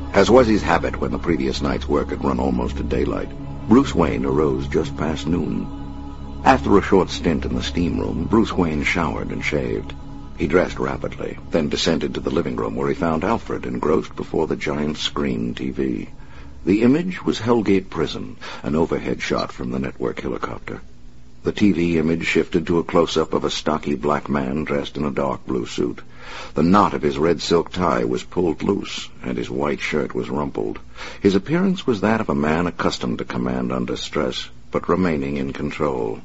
As was his habit when the previous night's work had run almost to daylight, Bruce Wayne arose just past noon. After a short stint in the steam room, Bruce Wayne showered and shaved. He dressed rapidly, then descended to the living room where he found Alfred engrossed before the giant screen TV. The image was Hellgate Prison, an overhead shot from the network helicopter. The TV image shifted to a close-up of a stocky black man dressed in a dark blue suit. The knot of his red silk tie was pulled loose, and his white shirt was rumpled. His appearance was that of a man accustomed to command under stress, but remaining in control.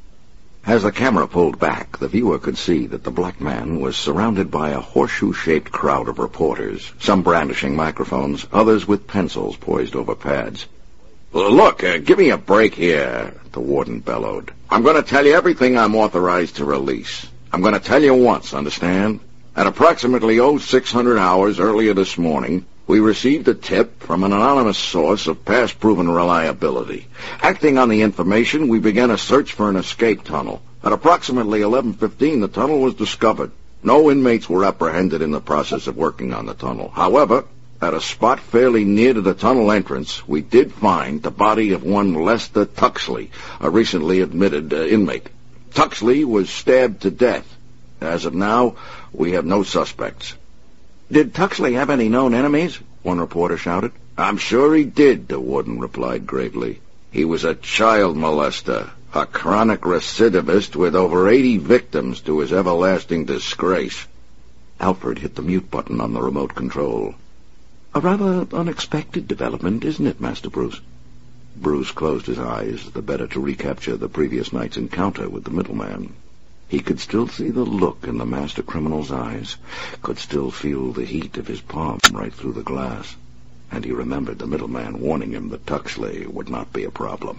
As the camera pulled back, the viewer could see that the black man was surrounded by a horseshoe-shaped crowd of reporters, some brandishing microphones, others with pencils poised over pads. "Look, give me a break here," the warden bellowed. "I'm going to tell you everything I'm authorized to release. I'm going to tell you once, understand? At approximately 0600 hours earlier this morning, we received a tip from an anonymous source of past proven reliability. Acting on the information, we began a search for an escape tunnel. At approximately 11:15, the tunnel was discovered. No inmates were apprehended in the process of working on the tunnel. However, at a spot fairly near to the tunnel entrance, we did find the body of one Lester Tuxley, a recently admitted inmate. Tuxley was stabbed to death. As of now, we have no suspects." "Did Tuxley have any known enemies?" one reporter shouted. "I'm sure he did," the warden replied gravely. "He was a child molester, a chronic recidivist with over 80 victims to his everlasting disgrace." Alfred hit the mute button on the remote control. "A rather unexpected development, isn't it, Master Bruce?" Bruce closed his eyes, the better to recapture the previous night's encounter with the middleman. He could still see the look in the master criminal's eyes, could still feel the heat of his palm right through the glass, and he remembered the middleman warning him that Tuxley would not be a problem.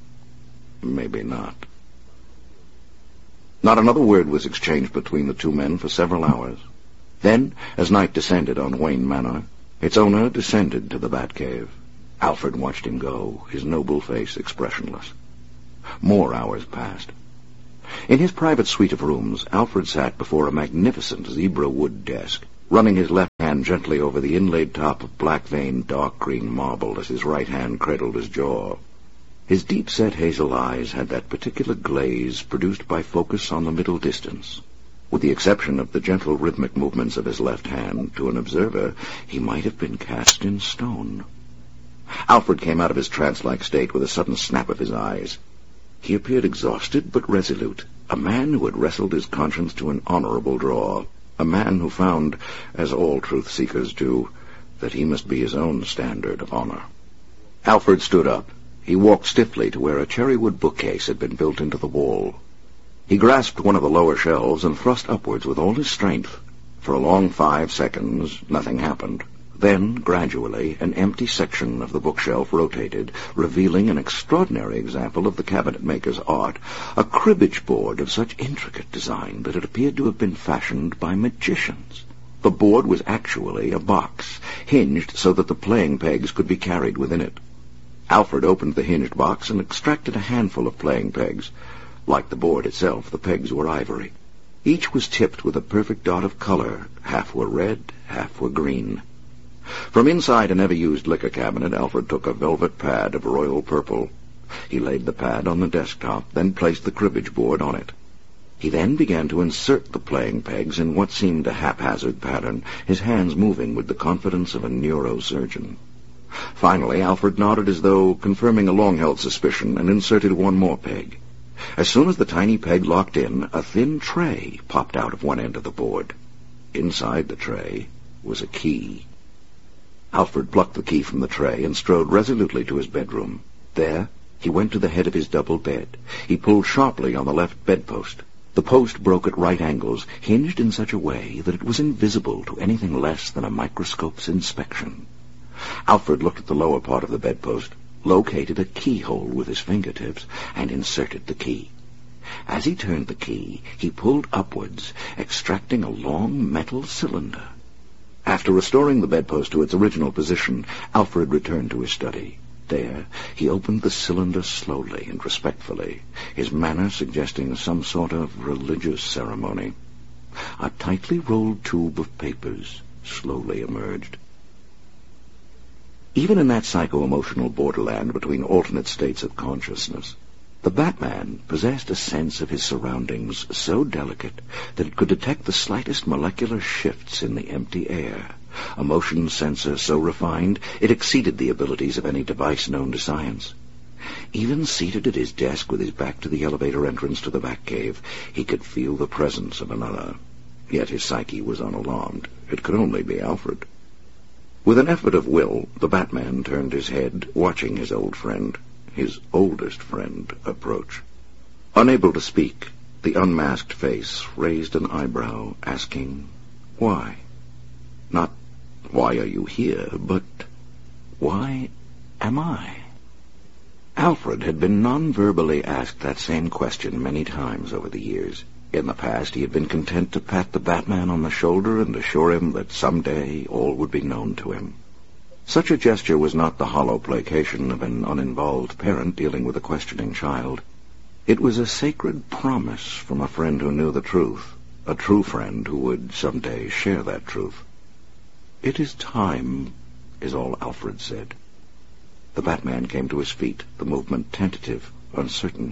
Maybe not. Not another word was exchanged between the two men for several hours. Then, as night descended on Wayne Manor, its owner descended to the Batcave. Alfred watched him go, his noble face expressionless. More hours passed. In his private suite of rooms, Alfred sat before a magnificent zebra wood desk, running his left hand gently over the inlaid top of black-veined dark green marble as his right hand cradled his jaw. His deep-set hazel eyes had that particular glaze produced by focus on the middle distance. With the exception of the gentle rhythmic movements of his left hand, to an observer, he might have been cast in stone. Alfred came out of his trance-like state with a sudden snap of his eyes. He appeared exhausted but resolute, a man who had wrestled his conscience to an honorable draw, a man who found, as all truth-seekers do, that he must be his own standard of honor. Alfred stood up. He walked stiffly to where a cherrywood bookcase had been built into the wall. He grasped one of the lower shelves and thrust upwards with all his strength. For a long 5 seconds, nothing happened. Then, gradually, an empty section of the bookshelf rotated, revealing an extraordinary example of the cabinet-maker's art, a cribbage board of such intricate design that it appeared to have been fashioned by magicians. The board was actually a box, hinged so that the playing pegs could be carried within it. Alfred opened the hinged box and extracted a handful of playing pegs. Like the board itself, the pegs were ivory. Each was tipped with a perfect dot of color. Half were red, half were green. From inside an ever-used liquor cabinet, Alfred took a velvet pad of royal purple. He laid the pad on the desktop, then placed the cribbage board on it. He then began to insert the playing pegs in what seemed a haphazard pattern, his hands moving with the confidence of a neurosurgeon. Finally, Alfred nodded as though confirming a long-held suspicion and inserted one more peg. As soon as the tiny peg locked in, a thin tray popped out of one end of the board. Inside the tray was a key. Alfred plucked the key from the tray and strode resolutely to his bedroom. There, he went to the head of his double bed. He pulled sharply on the left bedpost. The post broke at right angles, hinged in such a way that it was invisible to anything less than a microscope's inspection. Alfred looked at the lower part of the bedpost, located a keyhole with his fingertips, and inserted the key. As he turned the key, he pulled upwards, extracting a long metal cylinder. After restoring the bedpost to its original position, Alfred returned to his study. There, he opened the cylinder slowly and respectfully, his manner suggesting some sort of religious ceremony. A tightly rolled tube of papers slowly emerged. Even in that psycho-emotional borderland between alternate states of consciousness, the Batman possessed a sense of his surroundings so delicate that it could detect the slightest molecular shifts in the empty air, a motion sensor so refined it exceeded the abilities of any device known to science. Even seated at his desk with his back to the elevator entrance to the Batcave, he could feel the presence of another. Yet his psyche was unalarmed. It could only be Alfred. With an effort of will, the Batman turned his head, watching his old friend, his oldest friend, approach. Unable to speak, the unmasked face raised an eyebrow, asking, "Why?" Not, "Why are you here?" but, "Why am I?" Alfred had been non-verbally asked that same question many times over the years. In the past, he had been content to pat the Batman on the shoulder and assure him that someday all would be known to him. Such a gesture was not the hollow placation of an uninvolved parent dealing with a questioning child. It was a sacred promise from a friend who knew the truth, a true friend who would someday share that truth. "It is time," is all Alfred said. The Batman came to his feet, the movement tentative, uncertain.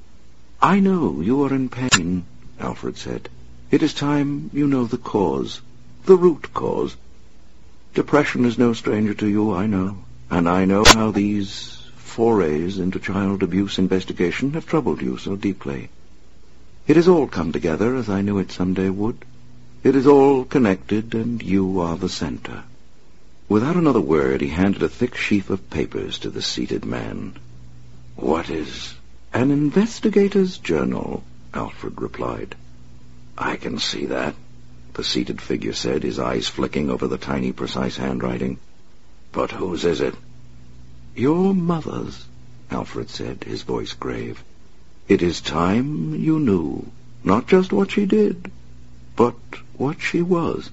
"I know you are in pain," Alfred said. "It is time you know the cause, the root cause. Depression is no stranger to you, I know, and I know how these forays into child abuse investigation have troubled you so deeply. It has all come together as I knew it someday would. It is all connected, and you are the center." Without another word, he handed a thick sheaf of papers to the seated man. "What is—" "An investigator's journal," Alfred replied. "I can see that," the seated figure said, his eyes flicking over the tiny, precise handwriting. "But whose is it?" "Your mother's," Alfred said, his voice grave. "It is time you knew, not just what she did, but what she was."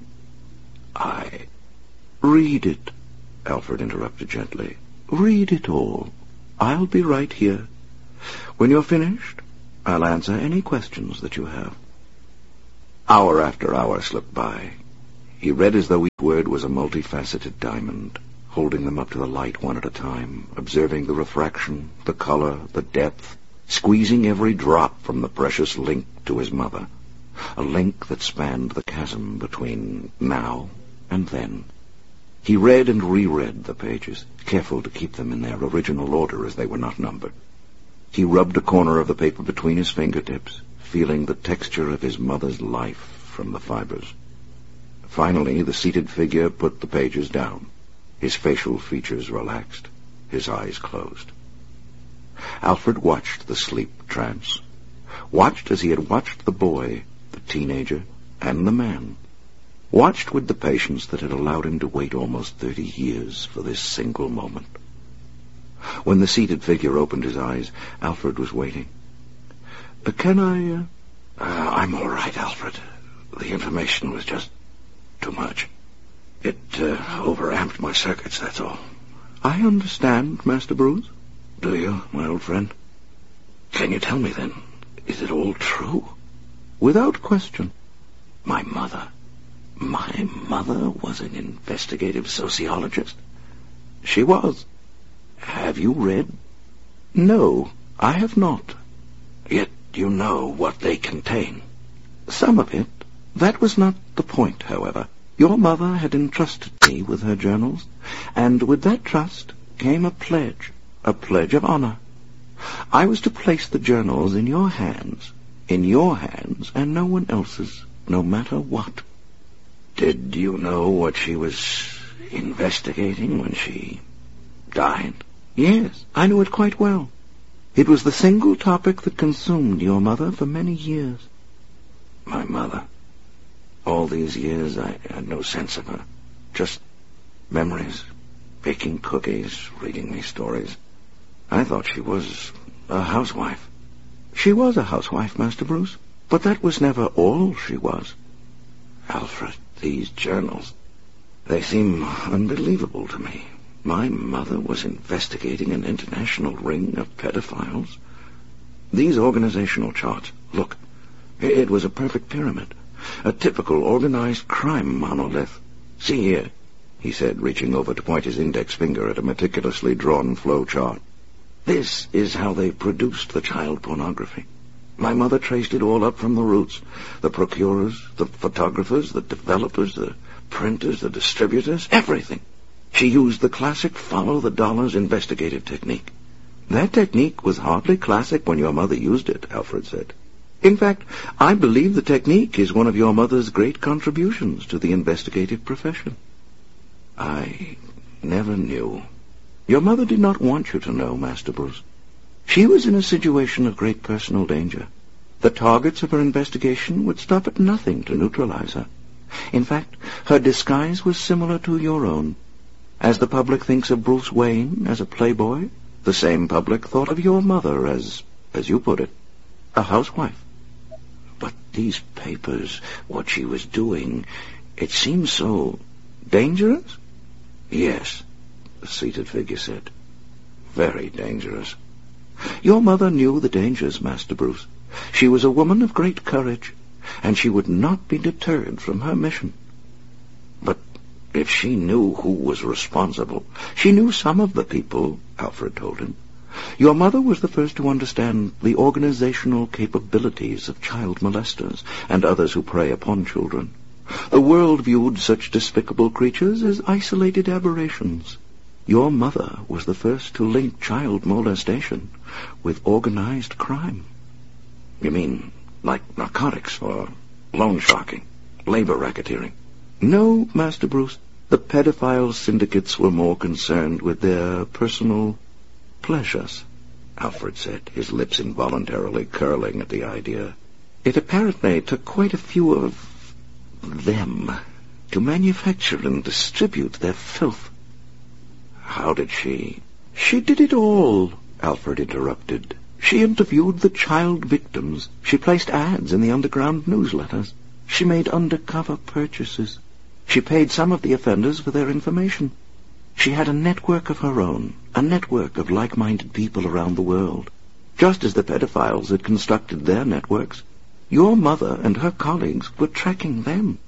"Read it," Alfred interrupted gently. "Read it all. I'll be right here. When you're finished, I'll answer any questions that you have." Hour after hour slipped by. He read as though each word was a multifaceted diamond, holding them up to the light one at a time, observing the refraction, the color, the depth, squeezing every drop from the precious link to his mother, a link that spanned the chasm between now and then. He read and reread the pages, careful to keep them in their original order as they were not numbered. He rubbed a corner of the paper between his fingertips, feeling the texture of his mother's life from the fibers. Finally, the seated figure put the pages down. His facial features relaxed, his eyes closed. Alfred watched the sleep trance, watched as he had watched the boy, the teenager, and the man, watched with the patience that had allowed him to wait almost 30 years for this single moment. When the seated figure opened his eyes, Alfred was waiting. "Can I—" "I'm all right, Alfred. The information was just too much. It overamped my circuits, that's all." "I understand, Master Bruce." "Do you, my old friend? Can you tell me, then, is it all true?" "Without question." My mother was an investigative sociologist?" "She was." "Have you read?" "No, I have not." "Yet you know what they contain?" "Some of it. That was not the point, however. Your mother had entrusted me with her journals, and with that trust came a pledge of honor. I was to place the journals in your hands and no one else's, no matter what." "Did you know what she was investigating when she died?" "Yes, I knew it quite well. It was the single topic that consumed your mother for many years." "My mother? All these years I had no sense of her. Just memories, baking cookies, reading me stories. I thought she was a housewife." "She was a housewife, Master Bruce, but that was never all she was." "Alfred, these journals, they seem unbelievable to me. My mother was investigating an international ring of pedophiles. These organizational charts, look, it was a perfect pyramid, a typical organized crime monolith. See here, he said, reaching over to point his index finger at a meticulously drawn flow chart. "This is how they produced the child pornography. My mother traced it all up from the roots. The procurers, the photographers, the developers, the printers, the distributors, everything. She used the classic follow-the-dollars investigative technique." "That technique was hardly classic when your mother used it," Alfred said. "In fact, I believe the technique is one of your mother's great contributions to the investigative profession." "I never knew." "Your mother did not want you to know, Master Bruce. She was in a situation of great personal danger. The targets of her investigation would stop at nothing to neutralize her. In fact, her disguise was similar to your own. As the public thinks of Bruce Wayne as a playboy, the same public thought of your mother as you put it, a housewife." "But these papers, what she was doing, it seems so dangerous?" "Yes," the seated figure said. "Very dangerous." "Your mother knew the dangers, Master Bruce. She was a woman of great courage, and she would not be deterred from her mission." "But if she knew who was responsible—" "She knew some of the people," Alfred told him. "Your mother was the first to understand the organizational capabilities of child molesters and others who prey upon children. The world viewed such despicable creatures as isolated aberrations. Your mother was the first to link child molestation with organized crime." "You mean like narcotics or loan sharking, labor racketeering?" "No, Master Bruce. The pedophile syndicates were more concerned with their personal pleasures," Alfred said, his lips involuntarily curling at the idea. "It apparently took quite a few of them to manufacture and distribute their filth." "How did she—" "She did it all," Alfred interrupted. "She interviewed the child victims. She placed ads in the underground newsletters. She made undercover purchases. She paid some of the offenders for their information. She had a network of her own, a network of like-minded people around the world, just as the pedophiles had constructed their networks. Your mother and her colleagues were tracking them."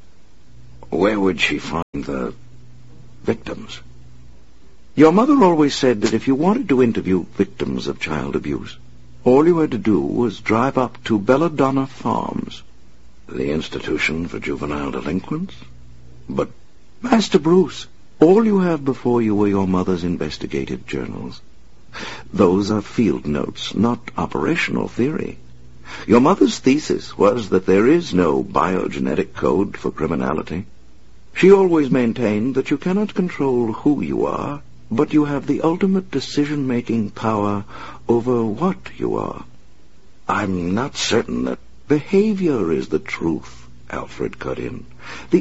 "Where would she find the victims?" "Your mother always said that if you wanted to interview victims of child abuse, all you had to do was drive up to Belladonna Farms." "The institution for juvenile delinquents?" "But, Master Bruce, all you have before you are your mother's investigative journals. Those are field notes, not operational theory. Your mother's thesis was that there is no biogenetic code for criminality. She always maintained that you cannot control who you are, but you have the ultimate decision-making power over what you are." "I'm not certain that—" "Behavior is the truth," Alfred cut in. "The